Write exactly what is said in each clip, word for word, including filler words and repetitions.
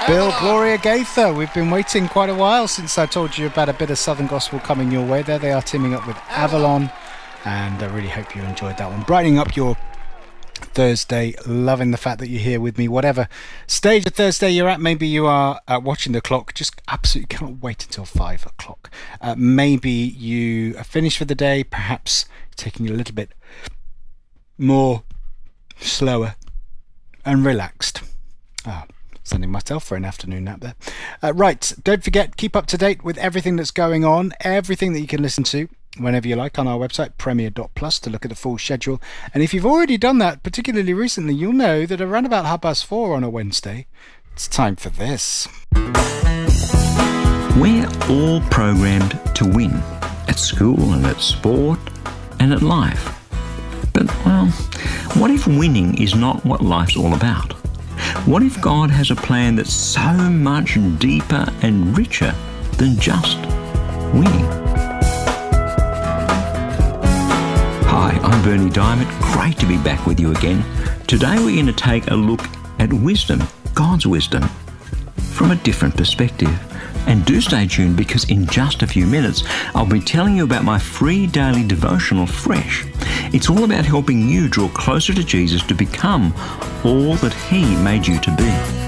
Bill Gloria Gaither. We've been waiting quite a while since I told you about a bit of Southern Gospel coming your way. There they are teaming up with Avalon, and I really hope you enjoyed that one. Brightening up your Thursday, loving the fact that you're here with me. Whatever stage of Thursday you're at, maybe you are uh, watching the clock, just absolutely cannot wait until five o'clock. Uh, maybe you are finished for the day, perhaps taking it a little bit more slower and relaxed. Ah, sending myself for an afternoon nap there. Uh, right, don't forget, keep up to date with everything that's going on, everything that you can listen to whenever you like on our website, premier dot plus, to look at the full schedule. And if you've already done that, particularly recently, you'll know that around about half past four on a Wednesday, it's time for this. We're all programmed to win at school and at sport and at life. But, well, what if winning is not what life's all about? What if God has a plan that's so much deeper and richer than just winning? Hi, I'm Bernie Diamond. Great to be back with you again. Today we're going to take a look at wisdom, God's wisdom, from a different perspective. And do stay tuned, because in just a few minutes I'll be telling you about my free daily devotional, Fresh. It's all about helping you draw closer to Jesus to become all that He made you to be.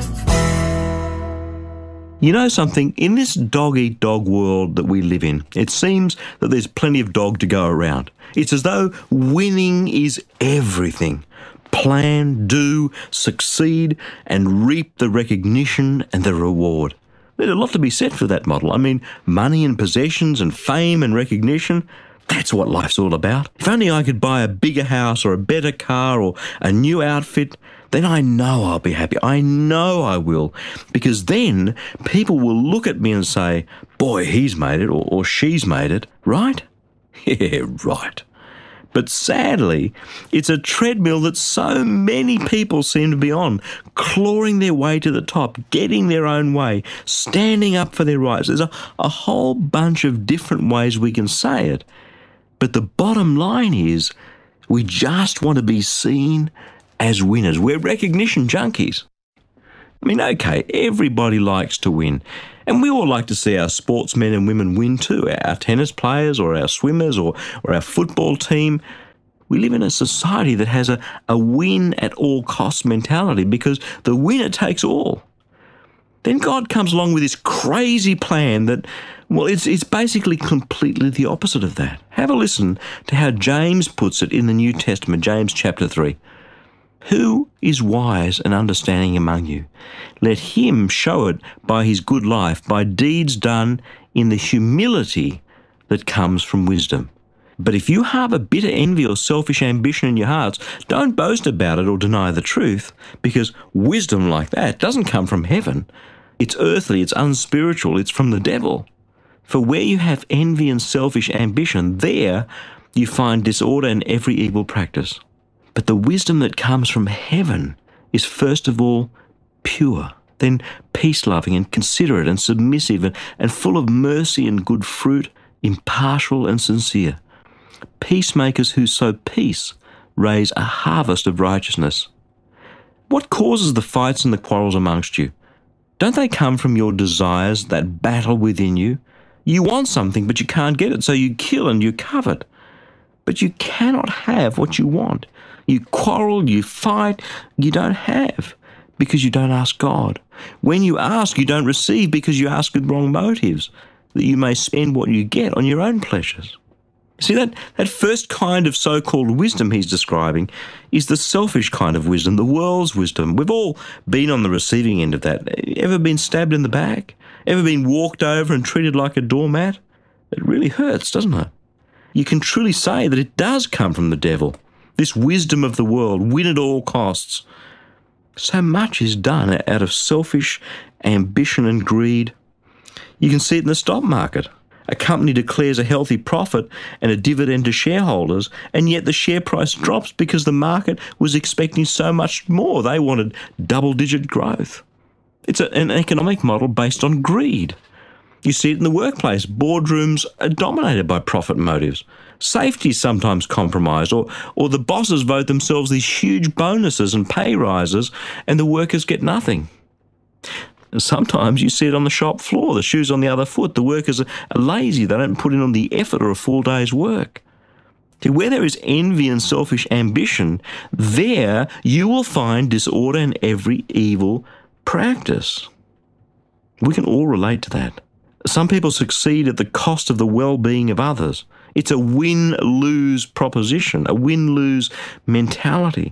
You know something? In this dog-eat-dog world that we live in, it seems that there's plenty of dog to go around. It's as though winning is everything. Plan, do, succeed, and reap the recognition and the reward. There's a lot to be said for that model. I mean, money and possessions and fame and recognition, that's what life's all about. If only I could buy a bigger house or a better car or a new outfit, then I know I'll be happy. I know I will. Because then people will look at me and say, boy, he's made it, or, or she's made it, right? Yeah, right. But sadly, it's a treadmill that so many people seem to be on, clawing their way to the top, getting their own way, standing up for their rights. There's a, a whole bunch of different ways we can say it. But the bottom line is, we just want to be seen as winners. We're recognition junkies. I mean, okay, everybody likes to win. And we all like to see our sportsmen and women win too, our tennis players or our swimmers or, or our football team. We live in a society that has a, a win at all costs mentality, because the winner takes all. Then God comes along with this crazy plan that, well, it's, it's basically completely the opposite of that. Have a listen to how James puts it in the New Testament, James chapter three. Who is wise and understanding among you? Let him show it by his good life, by deeds done in the humility that comes from wisdom. But if you harbour bitter envy or selfish ambition in your hearts, don't boast about it or deny the truth, because wisdom like that doesn't come from heaven. It's earthly, it's unspiritual, it's from the devil. For where you have envy and selfish ambition, there you find disorder and every evil practice. But the wisdom that comes from heaven is first of all pure, then peace-loving and considerate and submissive and, and full of mercy and good fruit, impartial and sincere. Peacemakers who sow peace raise a harvest of righteousness. What causes the fights and the quarrels amongst you? Don't they come from your desires that battle within you? You want something, but you can't get it, so you kill and you covet. But you cannot have what you want. You quarrel, you fight, you don't have, because you don't ask God. When you ask, you don't receive, because you ask with wrong motives, that you may spend what you get on your own pleasures. See, that, that first kind of so-called wisdom he's describing is the selfish kind of wisdom, the world's wisdom. We've all been on the receiving end of that. Ever been stabbed in the back? Ever been walked over and treated like a doormat? It really hurts, doesn't it? You can truly say that it does come from the devil. This wisdom of the world, win at all costs. So much is done out of selfish ambition and greed. You can see it in the stock market. A company declares a healthy profit and a dividend to shareholders, and yet the share price drops because the market was expecting so much more. They wanted double-digit growth. It's a, an economic model based on greed. You see it in the workplace. Boardrooms are dominated by profit motives. Safety is sometimes compromised, or, or the bosses vote themselves these huge bonuses and pay rises, and the workers get nothing. Sometimes you see it on the shop floor, the shoe's on the other foot. The workers are lazy. They don't put in on the effort or a full day's work. See, where there is envy and selfish ambition, there you will find disorder and every evil practice. We can all relate to that. Some people succeed at the cost of the well-being of others. It's a win-lose proposition, a win-lose mentality.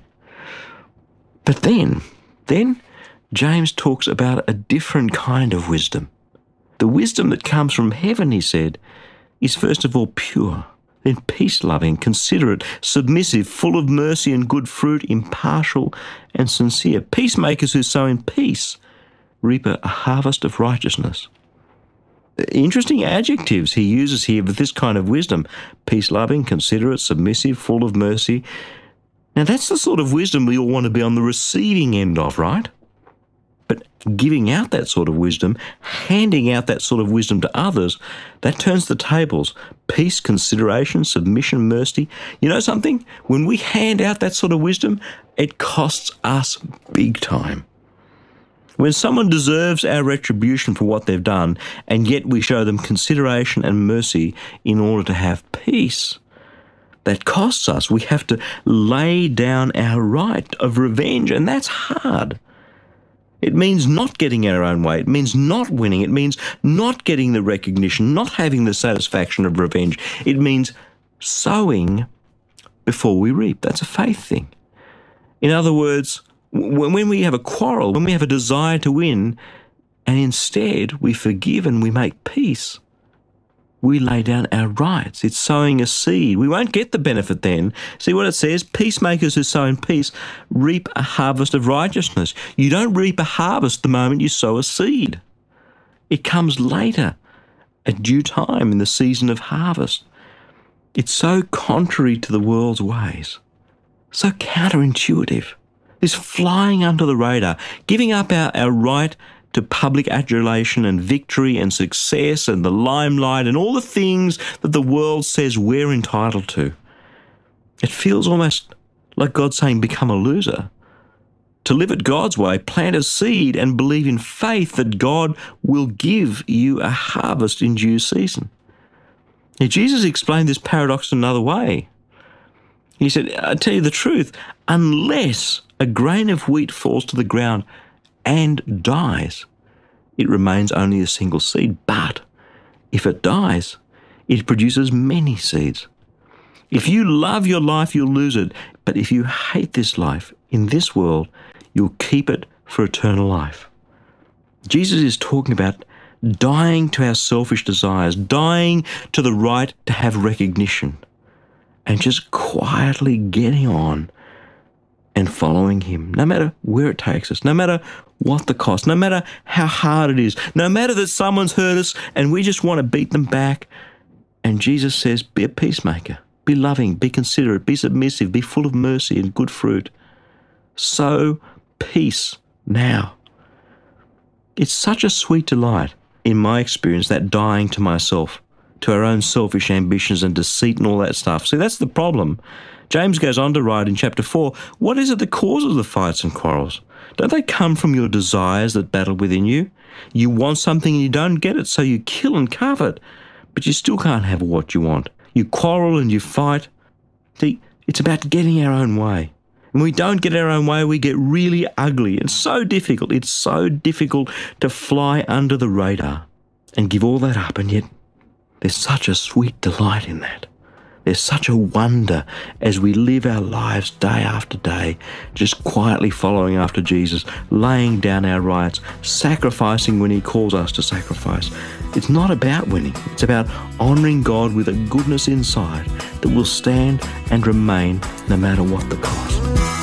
But then, then James talks about a different kind of wisdom. The wisdom that comes from heaven, he said, is first of all pure, then peace-loving, considerate, submissive, full of mercy and good fruit, impartial and sincere. Peacemakers who sow in peace reap a harvest of righteousness. Interesting adjectives he uses here with this kind of wisdom. Peace-loving, considerate, submissive, full of mercy. Now that's the sort of wisdom we all want to be on the receiving end of, right? But giving out that sort of wisdom, handing out that sort of wisdom to others, that turns the tables. Peace, consideration, submission, mercy. You know something? When we hand out that sort of wisdom, it costs us big time. When someone deserves our retribution for what they've done, and yet we show them consideration and mercy in order to have peace, that costs us. We have to lay down our right of revenge, and that's hard. It means not getting our own way. It means not winning. It means not getting the recognition, not having the satisfaction of revenge. It means sowing before we reap. That's a faith thing. In other words, when we have a quarrel, when we have a desire to win, and instead we forgive and we make peace, we lay down our rights. It's sowing a seed. We won't get the benefit then. See what it says? Peacemakers who sow in peace reap a harvest of righteousness. You don't reap a harvest the moment you sow a seed. It comes later, at due time in the season of harvest. It's so contrary to the world's ways, so counterintuitive. This flying under the radar, giving up our, our right to public adulation and victory and success and the limelight and all the things that the world says we're entitled to. It feels almost like God saying, become a loser. To live it God's way, plant a seed and believe in faith that God will give you a harvest in due season. Now, Jesus explained this paradox another way. He said, I tell you the truth, unless a grain of wheat falls to the ground and dies, it remains only a single seed. But if it dies, it produces many seeds. If you love your life, you'll lose it. But if you hate this life in this world, you'll keep it for eternal life. Jesus is talking about dying to our selfish desires, dying to the right to have recognition, and just quietly getting on and following him, no matter where it takes us, no matter what the cost, no matter how hard it is, no matter that someone's hurt us and we just want to beat them back. And Jesus says, be a peacemaker, be loving, be considerate, be submissive, be full of mercy and good fruit. Sow peace now. It's such a sweet delight, in my experience, that dying to myself, to our own selfish ambitions and deceit and all that stuff. See, that's the problem. James goes on to write in chapter four, what is it that causes the fights and quarrels? Don't they come from your desires that battle within you? You want something and you don't get it, so you kill and covet, but you still can't have what you want. You quarrel and you fight. See, it's about getting our own way. When we don't get our own way, we get really ugly. It's so difficult. It's so difficult to fly under the radar and give all that up, and yet there's such a sweet delight in that. There's such a wonder as we live our lives day after day, just quietly following after Jesus, laying down our rights, sacrificing when he calls us to sacrifice. It's not about winning. It's about honouring God with a goodness inside that will stand and remain no matter what the cost.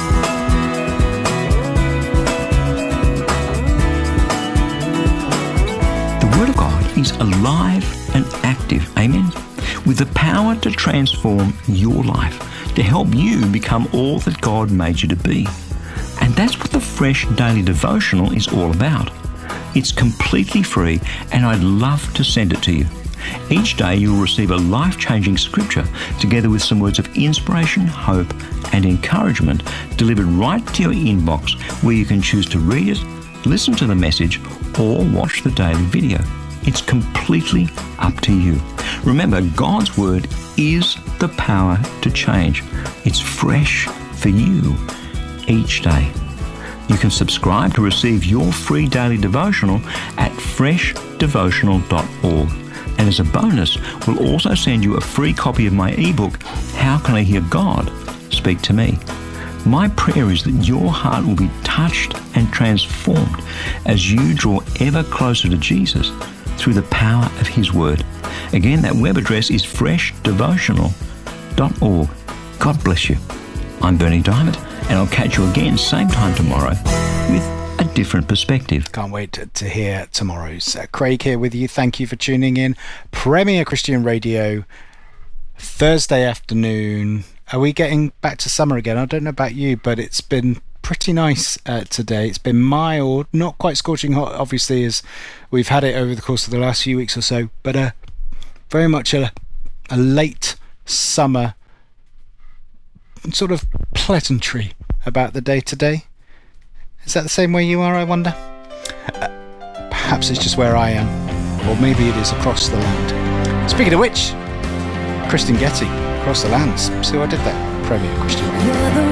The Word of God is alive and active. Amen. With the power to transform your life, to help you become all that God made you to be. And that's what the Fresh Daily Devotional is all about. It's completely free, and I'd love to send it to you. Each day you'll receive a life-changing scripture together with some words of inspiration, hope and encouragement delivered right to your inbox, where you can choose to read it, listen to the message or watch the daily video. It's completely up to you. Remember, God's Word is the power to change. It's fresh for you each day. You can subscribe to receive your free daily devotional at fresh devotional dot org. And as a bonus, we'll also send you a free copy of my ebook, How Can I Hear God Speak to Me? My prayer is that your heart will be touched and transformed as you draw ever closer to Jesus through the power of His Word. Again, that web address is fresh devotional dot org. God bless you. I'm Berni Dymet, and I'll catch you again same time tomorrow with a different perspective. Can't wait to, to hear tomorrow's. Uh, Craig here with you. Thank you for tuning in. Premier Christian Radio, Thursday afternoon. Are we getting back to summer again? I don't know about you, but it's been pretty nice uh, today. It's been mild, not quite scorching hot, obviously, as we've had it over the course of the last few weeks or so, but uh, very much a, a late summer sort of pleasantry about the day today. Is that the same way you are, I wonder? Uh, perhaps it's just where I am, or maybe it is across the land. Speaking of which, Kristen Getty, Across the Lands. See what I did there? Premier Christian Radio.